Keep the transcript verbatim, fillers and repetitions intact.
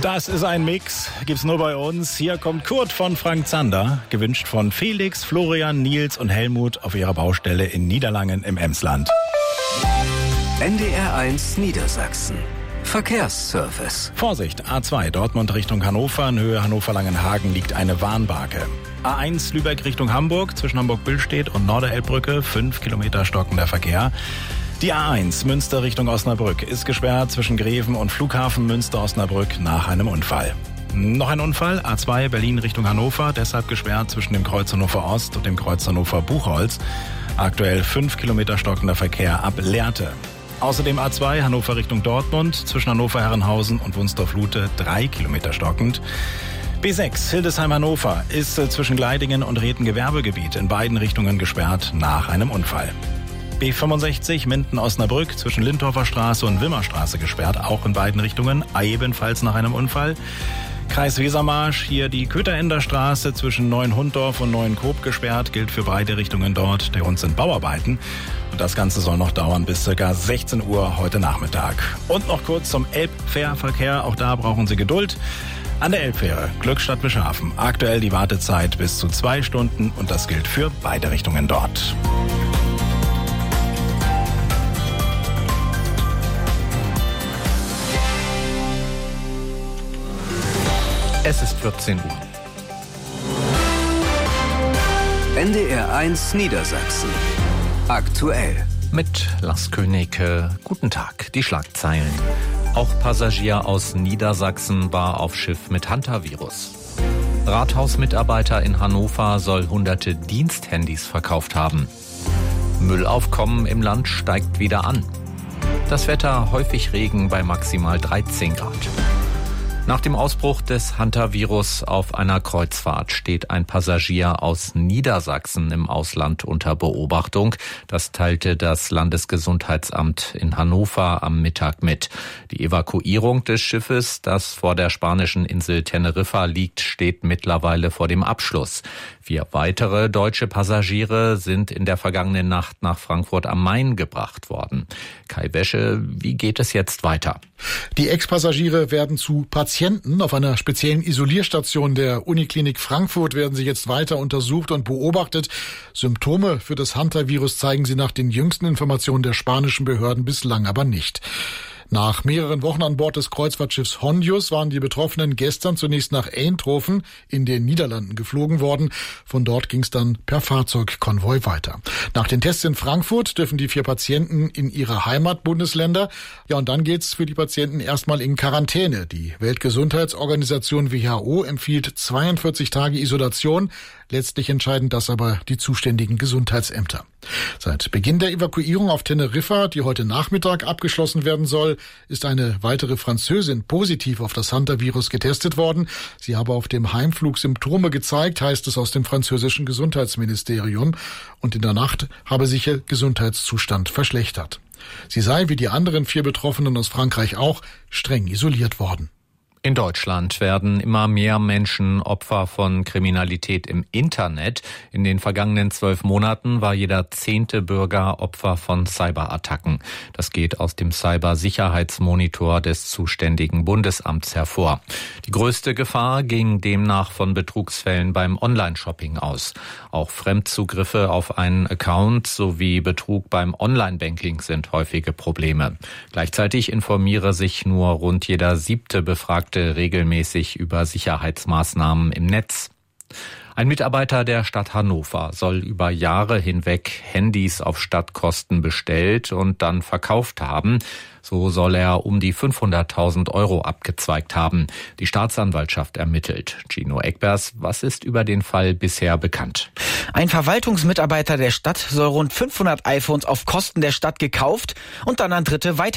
Das ist ein Mix, gibt's nur bei uns. Hier kommt Kurt von Frank Zander, gewünscht von Felix, Florian, Nils und Helmut auf ihrer Baustelle in Niederlangen im Emsland. N D R eins Niedersachsen. Verkehrsservice. Vorsicht, A zwei Dortmund Richtung Hannover, in Höhe Hannover-Langenhagen liegt eine Warnbarke. A eins Lübeck Richtung Hamburg, zwischen Hamburg-Billstedt und Norderelbbrücke, fünf Kilometer stockender Verkehr. Die A eins Münster Richtung Osnabrück ist gesperrt zwischen Greven und Flughafen Münster-Osnabrück nach einem Unfall. Noch ein Unfall, A zwei Berlin Richtung Hannover, deshalb gesperrt zwischen dem Kreuz Hannover Ost und dem Kreuz Hannover Buchholz. Aktuell fünf Kilometer stockender Verkehr ab Lehrte. Außerdem A zwei Hannover Richtung Dortmund, zwischen Hannover-Herrenhausen und Wunstorf-Lute drei Kilometer stockend. B sechs Hildesheim-Hannover ist zwischen Gleidingen und Rethen-Gewerbegebiet in beiden Richtungen gesperrt nach einem Unfall. B fünfundsechzig Minden-Osnabrück zwischen Lindorfer Straße und Wilmerstraße gesperrt, auch in beiden Richtungen, ebenfalls nach einem Unfall. Kreis Wesermarsch, hier die Köterender Straße zwischen Neuenhunddorf und Neuenkoop gesperrt, gilt für beide Richtungen dort. Der Grund sind Bauarbeiten. Und das Ganze soll noch dauern bis ca. sechzehn Uhr heute Nachmittag. Und noch kurz zum Elbfährverkehr, auch da brauchen Sie Geduld. An der Elbfähre Glückstadt Bischhafen, aktuell die Wartezeit bis zu zwei Stunden und das gilt für beide Richtungen dort. Es ist vierzehn Uhr. N D R eins Niedersachsen. Aktuell. Mit Lars Königke. Guten Tag. Die Schlagzeilen. Auch Passagier aus Niedersachsen war auf Schiff mit Hantavirus. Rathausmitarbeiter in Hannover soll hunderte Diensthandys verkauft haben. Müllaufkommen im Land steigt wieder an. Das Wetter häufig Regen bei maximal dreizehn Grad. Nach dem Ausbruch des Hantavirus auf einer Kreuzfahrt steht ein Passagier aus Niedersachsen im Ausland unter Beobachtung. Das teilte das Landesgesundheitsamt in Hannover am Mittag mit. Die Evakuierung des Schiffes, das vor der spanischen Insel Teneriffa liegt, steht mittlerweile vor dem Abschluss. Vier weitere deutsche Passagiere sind in der vergangenen Nacht nach Frankfurt am Main gebracht worden. Kai Wäsche, wie geht es jetzt weiter? Die Ex-Passagiere werden zu Patienten. Auf einer speziellen Isolierstation der Uniklinik Frankfurt werden sie jetzt weiter untersucht und beobachtet. Symptome für das Hantavirus zeigen sie nach den jüngsten Informationen der spanischen Behörden bislang aber nicht. Nach mehreren Wochen an Bord des Kreuzfahrtschiffs Hondius waren die Betroffenen gestern zunächst nach Eindhoven in den Niederlanden geflogen worden. Von dort ging es dann per Fahrzeugkonvoi weiter. Nach den Tests in Frankfurt dürfen die vier Patienten in ihre Heimatbundesländer. Ja, und dann geht's für die Patienten erstmal in Quarantäne. Die Weltgesundheitsorganisation W H O empfiehlt zweiundvierzig Tage Isolation. Letztlich entscheiden das aber die zuständigen Gesundheitsämter. Seit Beginn der Evakuierung auf Teneriffa, die heute Nachmittag abgeschlossen werden soll, ist eine weitere Französin positiv auf das Hantavirus getestet worden. Sie habe auf dem Heimflug Symptome gezeigt, heißt es aus dem französischen Gesundheitsministerium. Und in der Nacht habe sich ihr Gesundheitszustand verschlechtert. Sie sei, wie die anderen vier Betroffenen aus Frankreich auch, streng isoliert worden. In Deutschland werden immer mehr Menschen Opfer von Kriminalität im Internet. In den vergangenen zwölf Monaten war jeder zehnte Bürger Opfer von Cyberattacken. Das geht aus dem Cybersicherheitsmonitor des zuständigen Bundesamts hervor. Die größte Gefahr ging demnach von Betrugsfällen beim Online-Shopping aus. Auch Fremdzugriffe auf einen Account sowie Betrug beim Online-Banking sind häufige Probleme. Gleichzeitig informiere sich nur rund jeder siebte Befragte regelmäßig über Sicherheitsmaßnahmen im Netz. Ein Mitarbeiter der Stadt Hannover soll über Jahre hinweg Handys auf Stadtkosten bestellt und dann verkauft haben. So soll er um die fünfhunderttausend Euro abgezweigt haben. Die Staatsanwaltschaft ermittelt. Gino Eckbers, was ist über den Fall bisher bekannt? Ein Verwaltungsmitarbeiter der Stadt soll rund fünfhundert iPhones auf Kosten der Stadt gekauft und dann an Dritte weiter